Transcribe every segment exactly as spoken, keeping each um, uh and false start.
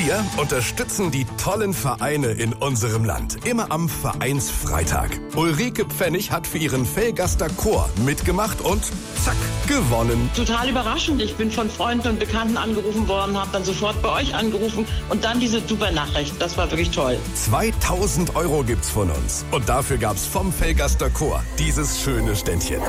Wir unterstützen die tollen Vereine in unserem Land. Immer am Vereinsfreitag. Ulrike Pfennig hat für ihren Velgaster Chor mitgemacht und zack, gewonnen. Total überraschend. Ich bin von Freunden und Bekannten angerufen worden, habe dann sofort bei euch angerufen und dann diese super Nachricht. Das war wirklich toll. zweitausend Euro gibt's von uns. Und dafür gab's vom Velgaster Chor dieses schöne Ständchen.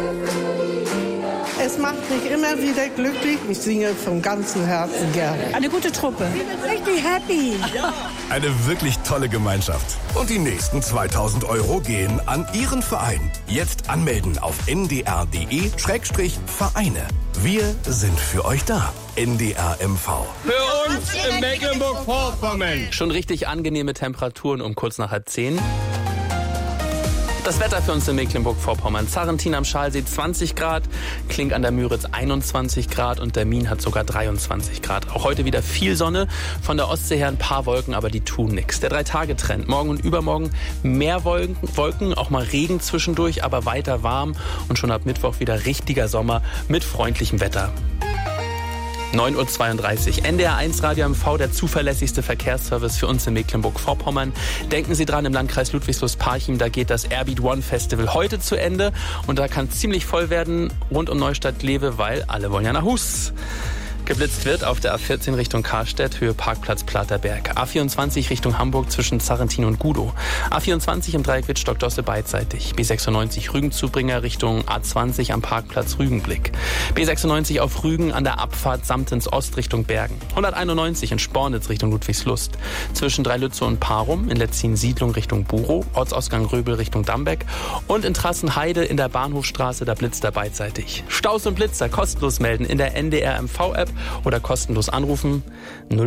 Es macht mich immer wieder glücklich. Ich singe von ganzem Herzen gerne. Eine gute Truppe. Ich bin richtig happy. Ja. Eine wirklich tolle Gemeinschaft. Und die nächsten zweitausend Euro gehen an Ihren Verein. Jetzt anmelden auf n d r punkt d e Schrägstrich Vereine. Wir sind für euch da. N D R M V. Für uns in Mecklenburg-Vorpommern. Schon richtig angenehme Temperaturen um kurz nach halb zehn. Das Wetter für uns in Mecklenburg-Vorpommern. Zarrentin am Schalsee zwanzig Grad, Klink an der Müritz einundzwanzig Grad und der Min hat sogar dreiundzwanzig Grad. Auch heute wieder viel Sonne, von der Ostsee her ein paar Wolken, aber die tun nichts. Der Drei-Tage-Trend. Morgen und übermorgen mehr Wolken, Wolken, auch mal Regen zwischendurch, aber weiter warm und schon ab Mittwoch wieder richtiger Sommer mit freundlichem Wetter. neun Uhr zweiunddreißig. N D R eins Radio M V, der zuverlässigste Verkehrsservice für uns in Mecklenburg-Vorpommern. Denken Sie dran, im Landkreis Ludwigslust-Parchim, da geht das Airbeat One Festival heute zu Ende. Und da kann es ziemlich voll werden rund um Neustadt-Glewe, weil alle wollen ja nach Hus. Geblitzt wird auf der A vierzehn Richtung Karstedt, Höhe Parkplatz Platerberg. A vierundzwanzig Richtung Hamburg zwischen Zarrentin und Gudow. A vierundzwanzig im Dreieck Wittstock-Dosse beidseitig. B sechsundneunzig Rügen-Zubringer Richtung A zwanzig am Parkplatz Rügenblick. B sechsundneunzig auf Rügen an der Abfahrt Samtens Ost Richtung Bergen. hunderteinundneunzig in Spornitz Richtung Ludwigslust. Zwischen Dreilütze und Parum in Letzin-Siedlung Richtung Burow. Ortsausgang Röbel Richtung Dambeck. Und in Trassenheide in der Bahnhofstraße, da blitzt er beidseitig. Staus und Blitzer kostenlos melden in der N D R M V-App oder kostenlos anrufen.